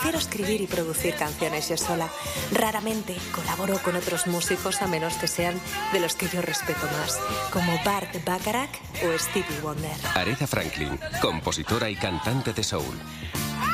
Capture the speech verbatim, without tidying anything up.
Quiero escribir y producir canciones yo sola. Raramente colaboro con otros músicos a menos que sean de los que yo respeto más, como Bart Bacharach o Stevie Wonder. Aretha Franklin, compositora y cantante de soul.